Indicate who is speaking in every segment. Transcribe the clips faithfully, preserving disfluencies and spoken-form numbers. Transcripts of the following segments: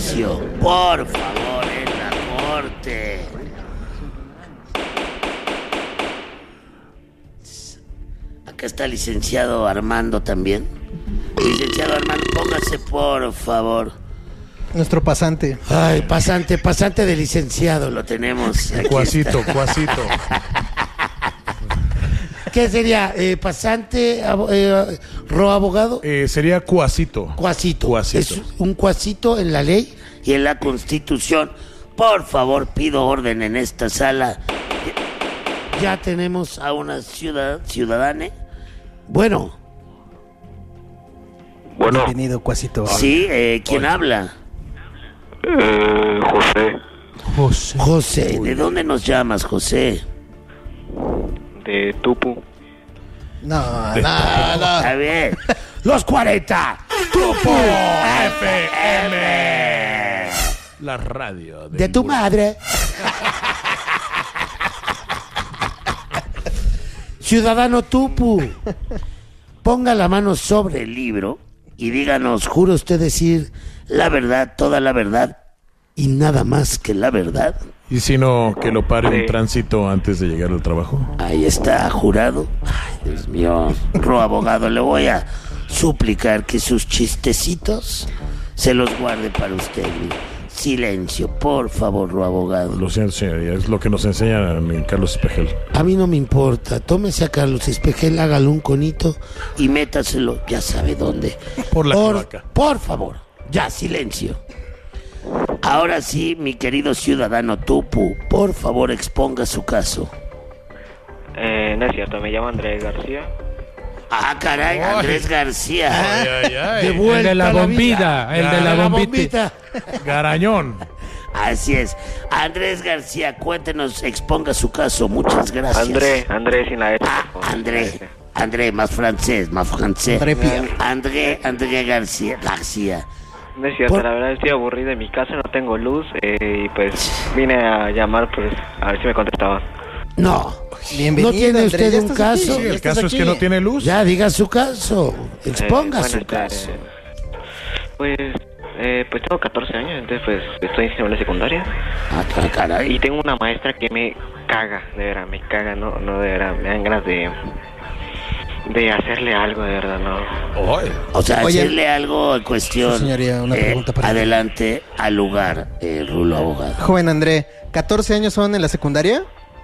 Speaker 1: Silencio, por favor, en la corte. Acá está el licenciado Armando también. Licenciado Armando, póngase por favor.
Speaker 2: Nuestro pasante.
Speaker 1: Ay, pasante, pasante de licenciado lo tenemos. Aquí
Speaker 3: Cuasito,
Speaker 1: está.
Speaker 3: cuasito.
Speaker 1: ¿Qué sería? Eh, ¿Pasante, abo- eh, ro abogado?
Speaker 3: Eh, sería cuasito.
Speaker 1: Cuasito.
Speaker 3: Cuasito.
Speaker 1: Es un cuasito en la ley y en la Constitución. Por favor, pido orden en esta sala. Ya tenemos a una ciudad, ciudadana. Bueno,
Speaker 4: Bueno,
Speaker 2: Bienvenido, Cuasito.
Speaker 1: sí, eh, ¿quién habla?
Speaker 4: eh, José,
Speaker 2: José.
Speaker 1: José, ¿de dónde nos llamas, José?
Speaker 4: de Tupu.
Speaker 2: No, no, no.
Speaker 1: Está bien. Los cuarenta. Tupo
Speaker 3: F M. La radio
Speaker 1: de tu madre. Ciudadano Tupu, ponga la mano sobre el libro y díganos, ¿jura usted decir la verdad, toda la verdad y nada más que la verdad?
Speaker 3: Y si no, que lo pare un
Speaker 4: Sí.
Speaker 3: tránsito antes de llegar al trabajo.
Speaker 1: Ahí está, jurado. Ay, Dios mío, ro abogado, le voy a suplicar que sus chistecitos se los guarde para usted. Silencio, por favor, ro abogado.
Speaker 3: Lo siento, señoría, es lo que nos enseña en Carlos Espejel.
Speaker 1: A mí no me importa. Tómese a Carlos Espejel, hágale un conito y métaselo, ya sabe dónde.
Speaker 3: Por la
Speaker 1: por,
Speaker 3: cloaca.
Speaker 1: por favor, ya, silencio. Ahora sí, mi querido ciudadano Tupu, por favor exponga su caso.
Speaker 4: Eh, no es cierto, me llamo Andrés García.
Speaker 1: Ah, caray, Andrés García.
Speaker 3: Ay, ay, ay.
Speaker 1: De vuelta
Speaker 5: El de la
Speaker 1: a vida.
Speaker 5: bombita, el de la bombita.
Speaker 3: Garañón.
Speaker 1: Así es. Andrés García, cuéntenos, exponga su caso. Muchas gracias.
Speaker 4: André, André sin la S.
Speaker 1: Ah,
Speaker 4: por favor.
Speaker 1: André. André, más francés, más francés.
Speaker 2: André Pierre.
Speaker 1: André, André García. García.
Speaker 4: No es cierto,
Speaker 1: Por-
Speaker 4: la verdad estoy aburrido en mi casa, no tengo luz eh, y pues vine a llamar pues a ver si me contestaban.
Speaker 1: No.
Speaker 2: Bienvenido,
Speaker 1: ¿No tiene
Speaker 2: André,
Speaker 1: usted
Speaker 2: ya
Speaker 1: un
Speaker 2: estás aquí.
Speaker 1: caso?
Speaker 3: Sí,
Speaker 2: Ya
Speaker 3: el
Speaker 2: estás
Speaker 3: caso es
Speaker 2: aquí.
Speaker 3: que no tiene luz.
Speaker 1: Ya, diga su caso. Exponga
Speaker 4: Eh, bueno,
Speaker 1: su
Speaker 4: este,
Speaker 1: caso.
Speaker 4: Pues, eh, pues tengo catorce años, entonces pues estoy en la secundaria
Speaker 1: Ah, ca- caray.
Speaker 4: y tengo una maestra que me caga, de verdad, me caga, no, no de verdad, me dan ganas de, de hacerle algo, de verdad, no.
Speaker 3: Ay.
Speaker 1: O sea,
Speaker 2: Oye,
Speaker 1: hacerle algo en cuestión.
Speaker 2: sí, señoría, una
Speaker 1: eh,
Speaker 2: pregunta para-
Speaker 1: Adelante al lugar, eh, Rulo Abogado.
Speaker 2: Joven André, ¿catorce años son en la secundaria?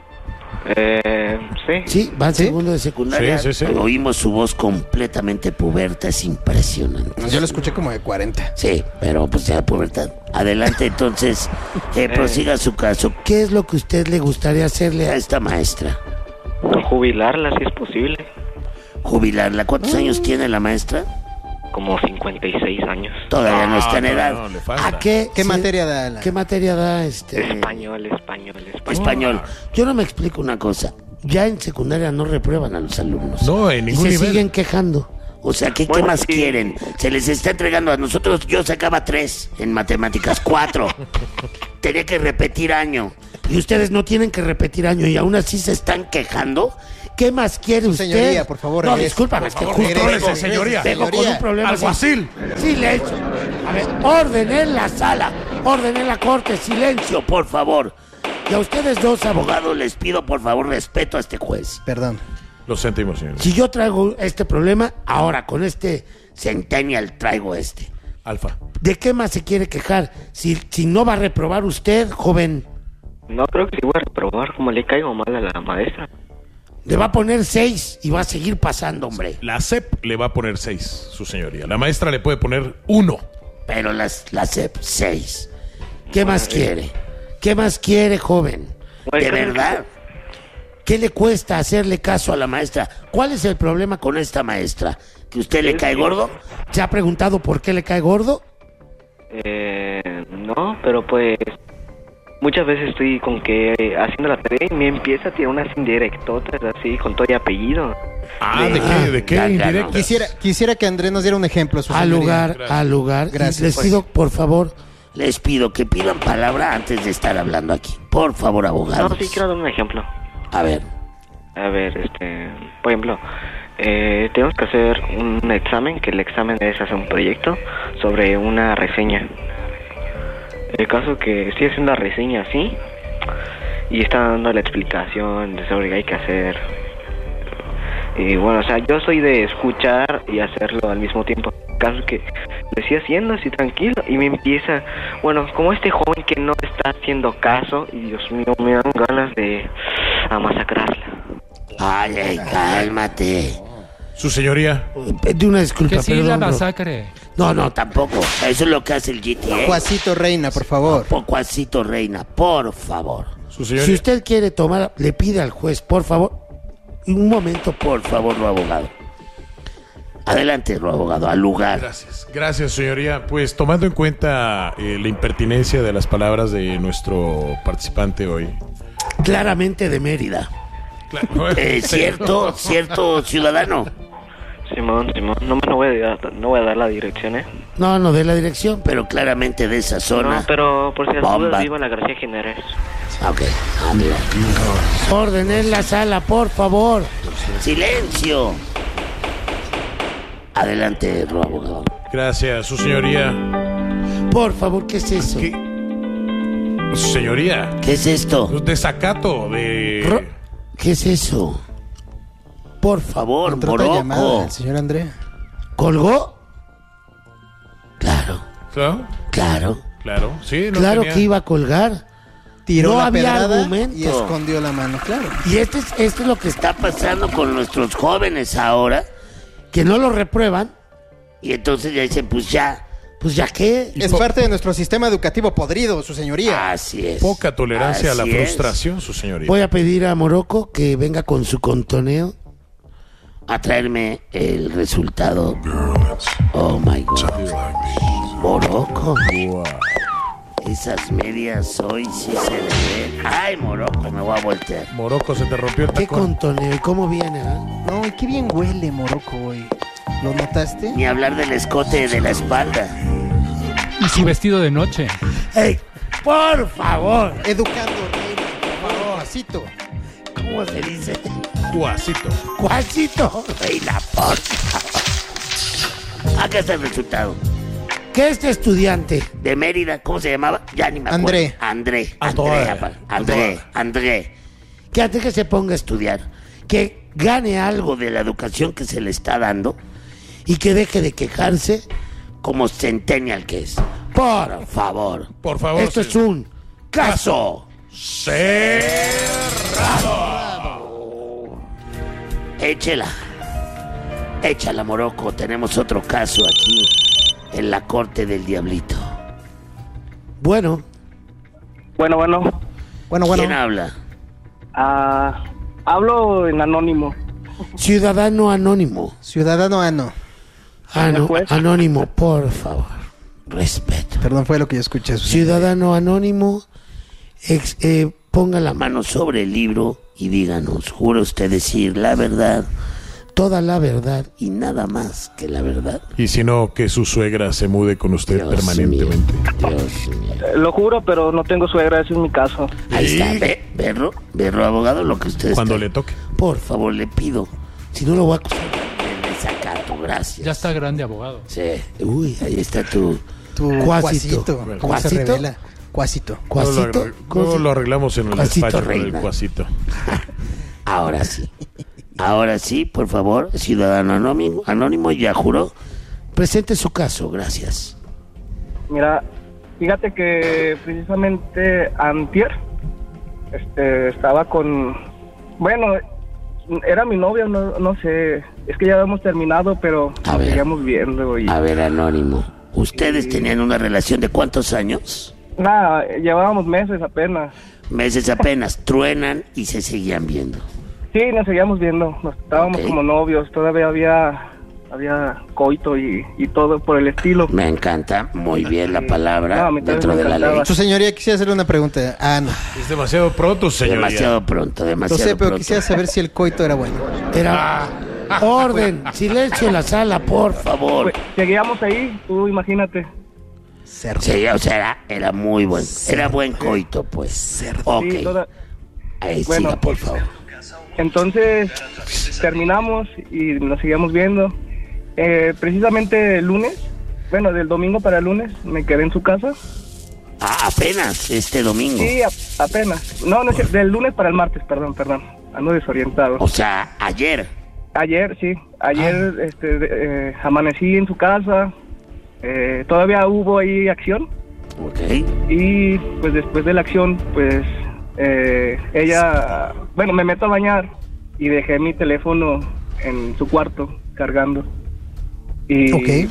Speaker 4: Eh, sí.
Speaker 1: Sí, va en
Speaker 2: ¿Sí?
Speaker 1: segundo de secundaria.
Speaker 3: Sí, sí, sí.
Speaker 1: Oímos su voz completamente puberta, es impresionante.
Speaker 2: Yo lo escuché como de cuarenta.
Speaker 1: Sí, pero pues ya pubertad. Adelante, entonces, eh, prosiga su caso. ¿Qué es lo que usted le gustaría hacerle a esta maestra?
Speaker 4: Jubilarla si es posible,
Speaker 1: Jubilarla. ¿Cuántos años tiene la maestra?
Speaker 4: como cincuenta y seis años.
Speaker 1: Todavía no
Speaker 3: Ah,
Speaker 1: está en
Speaker 3: no,
Speaker 1: edad.
Speaker 3: no, le falta.
Speaker 1: ¿A qué?
Speaker 2: ¿Qué
Speaker 1: sí,
Speaker 2: materia da la...?
Speaker 1: ¿Qué materia da este?
Speaker 4: Español, español, español.
Speaker 1: Español. Yo no me explico una cosa. Ya en secundaria no reprueban a los alumnos.
Speaker 3: No, en ningún
Speaker 1: y se
Speaker 3: nivel.
Speaker 1: siguen quejando. O sea, ¿qué,
Speaker 4: Bueno,
Speaker 1: ¿qué más
Speaker 4: sí.
Speaker 1: quieren? Se les está entregando a nosotros. Yo sacaba tres en matemáticas, cuatro. Tenía que repetir año. Y ustedes no tienen que repetir año y aún así se están quejando. ¿Qué más quiere usted?
Speaker 2: Señoría, por favor,
Speaker 1: No,
Speaker 2: regrese.
Speaker 1: discúlpame, es que
Speaker 2: Por
Speaker 1: justo
Speaker 2: favor,
Speaker 1: vengo,
Speaker 2: regrese,
Speaker 3: señoría.
Speaker 1: vengo con
Speaker 2: Señoría.
Speaker 1: un problema.
Speaker 3: Alguacil.
Speaker 1: Silencio. A ver, orden en la sala, orden en la corte, silencio, por favor. Y a ustedes dos abogados les pido por favor respeto a este juez.
Speaker 2: Perdón.
Speaker 3: Lo sentimos, señor.
Speaker 1: Si yo traigo este problema, ahora con este Centennial traigo este.
Speaker 3: Alfa.
Speaker 1: ¿De qué más se quiere quejar? Si, si no va a reprobar usted, joven,
Speaker 4: No, creo que sí voy a reprobar, como le caigo mal a la maestra.
Speaker 1: le va a poner seis y va a seguir pasando, hombre.
Speaker 3: La C E P le va a poner seis, su señoría. La maestra le puede poner uno.
Speaker 1: Pero las, la C E P, seis. ¿Qué más quiere? ¿Qué más quiere, joven?
Speaker 4: Bueno,
Speaker 1: ¿De
Speaker 4: creo que-
Speaker 1: verdad? ¿Qué le cuesta hacerle caso a la maestra? ¿Cuál es el problema con esta maestra? ¿Que usted le cae gordo? ¿Se ha preguntado por qué le cae gordo?
Speaker 4: Eh, no, pero pues muchas veces estoy con que eh, haciendo la tarea y me empieza a tirar unas indirectotas así con todo y apellido.
Speaker 3: Ah, ¿de
Speaker 1: Ah,
Speaker 3: qué? ¿De qué
Speaker 1: ya, ya
Speaker 3: indirecta?
Speaker 1: no.
Speaker 2: Quisiera, quisiera que André nos diera un ejemplo. Su
Speaker 1: Al
Speaker 2: señoría.
Speaker 1: lugar,
Speaker 3: gracias.
Speaker 1: al lugar.
Speaker 2: Gracias,
Speaker 1: Y les
Speaker 2: pues.
Speaker 1: pido, por favor, les pido que pidan palabra antes de estar hablando aquí. Por favor,
Speaker 4: No,
Speaker 1: abogados.
Speaker 4: sí, quiero dar un ejemplo.
Speaker 1: A ver,
Speaker 4: A ver, este, por ejemplo, eh, tenemos que hacer un examen, que el examen es hacer un proyecto sobre una reseña. El caso que estoy haciendo la reseña así y está dando la explicación de sobre qué hay que hacer. Y bueno, o sea, yo soy de escuchar y hacerlo al mismo tiempo. El caso que lo estoy haciendo así tranquilo y me empieza, bueno, como este joven que no está haciendo caso y Dios mío, me dan ganas de a masacrarla.
Speaker 1: Ay, ay, cálmate.
Speaker 3: Su señoría.
Speaker 1: De una disculpa,
Speaker 5: Que sí,
Speaker 1: perdón,
Speaker 5: la
Speaker 1: bro.
Speaker 5: masacre.
Speaker 1: No, no, tampoco. Eso es lo que hace el G T A.
Speaker 2: Juacito Reina, por favor.
Speaker 1: Pocuacito Reina, por favor.
Speaker 3: Su señoría.
Speaker 1: Si usted quiere tomar, le pide al juez, por favor, un momento, por favor, lo abogado. Adelante, lo abogado, al lugar.
Speaker 3: Gracias, gracias, señoría. Pues tomando en cuenta eh, la impertinencia de las palabras de nuestro participante hoy.
Speaker 1: Claramente de Mérida.
Speaker 3: Claro,
Speaker 1: Eh, cierto, cierto, ciudadano.
Speaker 4: Simón, Simón, no, no, voy a, no voy a dar la dirección, ¿eh?
Speaker 1: No, no de la dirección, pero claramente de esa zona.
Speaker 4: No, pero por si las
Speaker 1: Bomba.
Speaker 4: dudas, vivo en la García Jiménez.
Speaker 1: Ok, amigo. Orden en la sala, por favor. Silencio. Adelante, lo abogado.
Speaker 3: Gracias, su señoría.
Speaker 1: Por favor, ¿qué es eso?
Speaker 3: ¿Qué? Su señoría.
Speaker 1: ¿Qué es esto?
Speaker 3: Desacato de...
Speaker 1: Ro- ¿Qué es eso? Por favor,
Speaker 2: Entró otra llamada
Speaker 1: Morocco.
Speaker 2: del señor André.
Speaker 1: ¿Colgó? Claro,
Speaker 3: ¿Claro?
Speaker 1: claro.
Speaker 3: Claro, sí. No
Speaker 1: Claro
Speaker 3: tenía-
Speaker 1: que iba a colgar.
Speaker 2: Tiró
Speaker 1: No
Speaker 2: la
Speaker 1: había
Speaker 2: pedrada
Speaker 1: argumento.
Speaker 2: y escondió la mano, claro.
Speaker 1: Y este es, esto es lo que está pasando con nuestros jóvenes ahora, que no lo reprueban, y entonces ya dicen, pues ya, pues ya qué.
Speaker 2: Es parte de nuestro sistema educativo podrido, su señoría.
Speaker 1: Así es.
Speaker 3: Poca tolerancia a la
Speaker 1: Así es.
Speaker 3: frustración, su señoría.
Speaker 1: Voy a pedir a Morocco que venga con su contoneo a traerme el resultado. Oh my God. Morocco. Esas medias hoy sí se le ven. Ay, Morocco, me voy a voltear.
Speaker 3: Morocco, se te rompió el
Speaker 1: ¿Qué
Speaker 3: tacón.
Speaker 1: contoneo? ¿Y cómo viene? ah?
Speaker 2: No, y qué bien huele Morocco hoy. ¿Lo notaste?
Speaker 1: Ni hablar del escote de la espalda.
Speaker 5: Y su vestido de noche.
Speaker 1: ¡Ey! ¡Por favor!
Speaker 2: Educando, Reina, por favor, Juacito.
Speaker 1: ¿Cómo se dice?
Speaker 3: Guasito.
Speaker 1: Juancito Reina, por favor. Acá está el resultado. Que este estudiante de Mérida, ¿cómo se llamaba? Ya ni me acuerdo.
Speaker 2: André.
Speaker 1: André.
Speaker 3: A
Speaker 1: André,
Speaker 3: toda.
Speaker 1: apa-
Speaker 3: A
Speaker 1: André.
Speaker 3: toda.
Speaker 1: André. Que antes que se ponga a estudiar, que gane algo de la educación que se le está dando y que deje de quejarse como centennial que es. Por favor.
Speaker 3: Por favor,
Speaker 1: Esto
Speaker 3: sí.
Speaker 1: es un caso. Échela. Échala, Morocco. Tenemos otro caso aquí en la corte del diablito. Bueno,
Speaker 4: Bueno, bueno,
Speaker 2: Bueno, bueno.
Speaker 1: ¿quién habla?
Speaker 4: ah, hablo en anónimo.
Speaker 1: Ciudadano anónimo.
Speaker 2: Ciudadano Ano.
Speaker 1: Ano-
Speaker 4: juez?
Speaker 1: anónimo, por favor. Respeto.
Speaker 2: Perdón, fue lo que yo escuché. su señoría.
Speaker 1: Ciudadano anónimo, ex- eh, ponga la mano sobre el libro y díganos, ¿jura usted decir la verdad, toda la verdad y nada más que la verdad?
Speaker 3: Y si no, que su suegra se mude con usted
Speaker 1: Dios
Speaker 3: permanentemente.
Speaker 1: mío, Dios mío.
Speaker 4: Eh, Lo juro, pero no tengo suegra, ese es mi caso.
Speaker 1: Ahí
Speaker 3: Sí.
Speaker 1: está, ve, verlo, verlo, abogado, lo que usted
Speaker 3: Cuando
Speaker 1: está-
Speaker 3: le toque.
Speaker 1: Por favor, le pido. Si no lo voy a acusar de desacato, gracias.
Speaker 5: Ya está grande abogado.
Speaker 1: Sí. Uy, ahí está tu...
Speaker 2: Tu
Speaker 1: Cuasito.
Speaker 2: Cuasito. ¿Cómo se
Speaker 1: ¿Cuasito?
Speaker 2: revela? Cuasito.
Speaker 3: Luego lo,
Speaker 1: Cuasito.
Speaker 3: arregl-
Speaker 1: ¿Cómo
Speaker 3: luego
Speaker 1: se-
Speaker 3: lo arreglamos en el
Speaker 1: Cuasito
Speaker 3: despacho con el
Speaker 1: Reina.
Speaker 3: cuasito.
Speaker 1: Ahora sí. Ahora sí, por favor, ciudadano anónimo, anónimo ya juró. Presente su caso, gracias.
Speaker 6: Mira, fíjate que precisamente antier este, estaba con... Bueno, era mi novia, no, no sé. Es que ya habíamos terminado, pero
Speaker 1: A
Speaker 6: nos
Speaker 1: ver.
Speaker 6: seguíamos viendo. Y...
Speaker 1: A ver, anónimo. ¿Ustedes tenían una relación de cuántos años?
Speaker 6: Nada, llevábamos meses apenas.
Speaker 1: Meses apenas, truenan y se seguían viendo.
Speaker 6: Sí, nos seguíamos viendo. Nos estábamos
Speaker 1: Ok.
Speaker 6: como novios. Todavía había había coito y, y todo por el estilo.
Speaker 1: Me encanta muy bien la palabra
Speaker 6: No, a mí también
Speaker 1: dentro
Speaker 6: me
Speaker 1: de la ley.
Speaker 6: encantaba.
Speaker 2: Su señoría, quisiera hacerle una pregunta a Ana.
Speaker 3: Es demasiado pronto, señoría.
Speaker 1: Demasiado pronto,
Speaker 2: No
Speaker 1: demasiado
Speaker 2: sé, pero
Speaker 1: pronto.
Speaker 2: quisiera saber si el coito era bueno.
Speaker 1: Era orden, silencio en la sala, por favor.
Speaker 6: Pues, seguíamos ahí, tú imagínate.
Speaker 2: Cerdo.
Speaker 1: Sí, o sea, era, era muy buen, era buen coito, pues. Ok,
Speaker 6: Sí, toda-
Speaker 1: ahí
Speaker 6: bueno.
Speaker 1: siga, por favor.
Speaker 6: Entonces terminamos y nos seguíamos viendo. Eh, precisamente el lunes, bueno, del domingo para el lunes, me quedé en su casa
Speaker 1: Ah, apenas, este domingo.
Speaker 6: Sí, a- apenas. No, no, es del lunes para el martes, perdón, perdón. Ando desorientado.
Speaker 1: O sea, ayer.
Speaker 6: Ayer, sí. Ayer
Speaker 1: Ah.
Speaker 6: este, de- eh, amanecí en su casa. Eh, todavía hubo ahí acción.
Speaker 1: Ok.
Speaker 6: Y pues después de la acción, pues eh, ella, bueno, me meto a bañar y dejé mi teléfono en su cuarto cargando. Y
Speaker 2: Ok.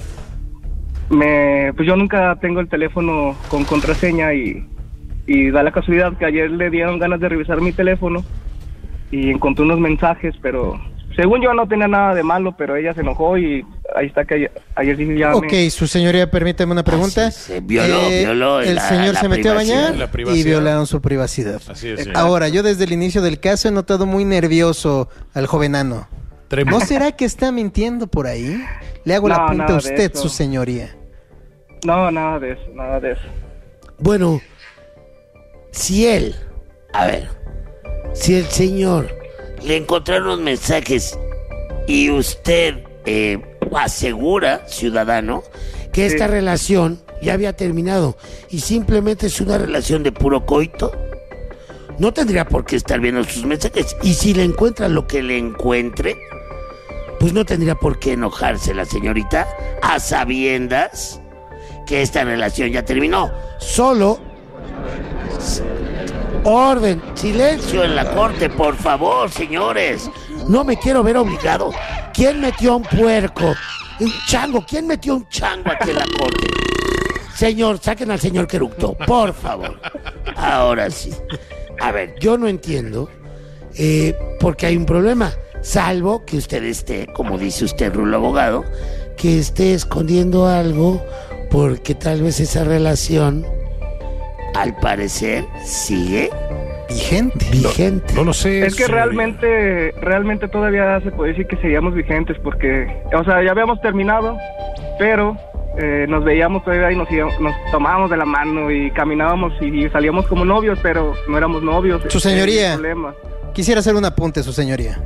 Speaker 6: me, pues yo nunca tengo el teléfono con contraseña y, y da la casualidad que ayer le dieron ganas de revisar mi teléfono y encontré unos mensajes, pero según yo no tenía nada de malo, pero ella se enojó y ahí está que ayer, ayer sí ya
Speaker 2: Ok,
Speaker 6: me...
Speaker 2: su señoría, permítame una pregunta.
Speaker 1: Ah, sí, se violó, violó
Speaker 2: el
Speaker 1: la-
Speaker 2: señor
Speaker 1: la
Speaker 2: se metió a
Speaker 1: privacidad.
Speaker 2: bañar
Speaker 3: La privacidad.
Speaker 2: y violaron su privacidad.
Speaker 3: Así es, señor.
Speaker 2: Ahora, yo desde el inicio del caso he notado muy nervioso al jovenano.
Speaker 3: Tremo-
Speaker 2: ¿No será que está mintiendo por ahí? Le hago la
Speaker 6: No,
Speaker 2: punta
Speaker 6: nada
Speaker 2: a
Speaker 6: de
Speaker 2: usted,
Speaker 6: eso.
Speaker 2: su señoría.
Speaker 6: No, nada de eso, nada de eso.
Speaker 1: Bueno, si él, a ver, si el señor le encontraron los mensajes y usted eh, asegura, ciudadano, que esta
Speaker 6: Sí.
Speaker 1: relación ya había terminado y simplemente es una relación de puro coito, no tendría por qué estar viendo sus mensajes. Y si le encuentra lo que le encuentre, pues no tendría por qué enojarse la señorita a sabiendas que esta relación ya terminó. Solo orden, silencio en la corte, por favor, señores. No me quiero ver obligado. ¿Quién metió a un puerco? Un chango. ¿Quién metió un chango aquí en la corte? Señor, saquen al señor Queructo, por favor. Ahora sí. A ver, yo no entiendo eh, porque hay un problema. Salvo que usted esté, como dice usted, Rulo Abogado, que esté escondiendo algo porque tal vez esa relación, al parecer, sigue
Speaker 2: Vigente.
Speaker 1: vigente.
Speaker 3: No lo sé.
Speaker 6: Es que
Speaker 3: señoría.
Speaker 6: realmente, realmente todavía se puede decir que seguíamos vigentes porque, o sea, ya habíamos terminado, pero eh, nos veíamos todavía y nos, íbamos- nos tomábamos de la mano y caminábamos y salíamos como novios, pero no éramos novios.
Speaker 2: Su
Speaker 6: Ese
Speaker 2: señoría.
Speaker 6: es el problema.
Speaker 2: Quisiera hacer un apunte, su señoría.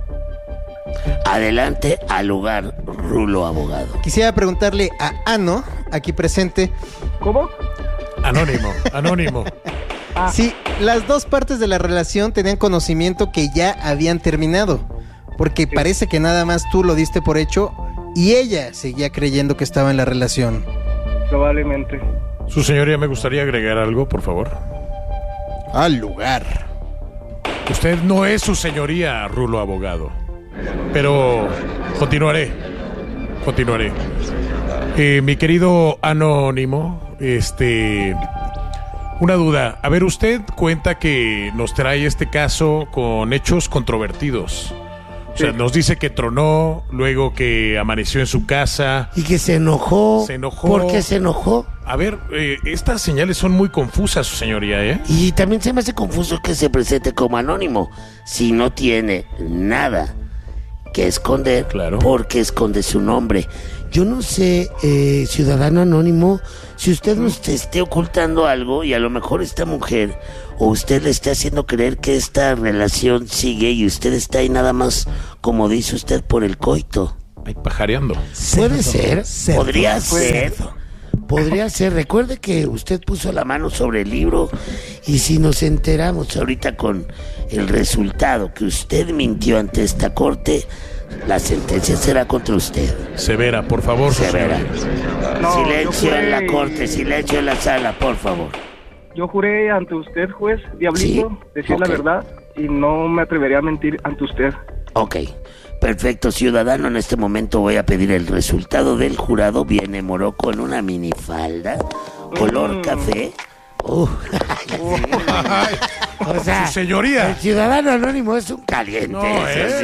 Speaker 1: Adelante al lugar, Rulo Abogado.
Speaker 2: Quisiera preguntarle a Ano, aquí presente,
Speaker 6: ¿Cómo?
Speaker 3: Anónimo, anónimo.
Speaker 6: Ah.
Speaker 2: si las dos partes de la relación tenían conocimiento que ya habían terminado. Porque parece que nada más tú lo diste por hecho y ella seguía creyendo que estaba en la relación.
Speaker 6: Probablemente.
Speaker 3: Su señoría, me gustaría agregar algo, por favor.
Speaker 2: Al lugar.
Speaker 3: Usted no es su señoría, Rulo Abogado. Pero continuaré. Continuaré. Eh, mi querido Anónimo, este... Una duda. A ver, usted cuenta que nos trae este caso con hechos controvertidos. O sea,
Speaker 6: Sí.
Speaker 3: nos dice que tronó, luego que amaneció en su casa.
Speaker 1: Y que se enojó.
Speaker 3: Se enojó.
Speaker 1: ¿Por qué se enojó?
Speaker 3: A ver, eh, estas señales son muy confusas, su señoría, ¿eh?
Speaker 1: Y también se me hace confuso que se presente como anónimo si no tiene nada que esconder.
Speaker 3: Claro.
Speaker 1: Porque esconde su nombre. Yo no sé, eh, ciudadano anónimo, si usted nos esté ocultando algo y a lo mejor esta mujer o usted le está haciendo creer que esta relación sigue y usted está ahí nada más, como dice usted, por el coito.
Speaker 3: Ahí pajareando.
Speaker 1: Puede ser,
Speaker 2: cerdo,
Speaker 1: podría ser,
Speaker 2: cerdo.
Speaker 1: podría ser. Recuerde que usted puso la mano sobre el libro y si nos enteramos ahorita con el resultado que usted mintió ante esta corte, la sentencia será contra usted.
Speaker 3: Severa, por favor, su
Speaker 1: Severa.
Speaker 3: señoría.
Speaker 6: No,
Speaker 1: Silencio
Speaker 6: yo juré
Speaker 1: en la
Speaker 6: y-
Speaker 1: corte, silencio en la sala, por favor.
Speaker 6: Yo juré ante usted, juez, Diablito,
Speaker 1: Sí,
Speaker 6: decir
Speaker 1: ok.
Speaker 6: la verdad y no me atrevería a mentir ante usted.
Speaker 1: Ok, perfecto, ciudadano. En este momento voy a pedir el resultado del jurado. Viene Morocco en una minifalda, color
Speaker 6: Mm.
Speaker 1: café. Uh, o sea,
Speaker 3: Su señoría.
Speaker 1: el ciudadano anónimo es un caliente.
Speaker 3: No,
Speaker 1: eso
Speaker 3: ¿eh?
Speaker 1: sí.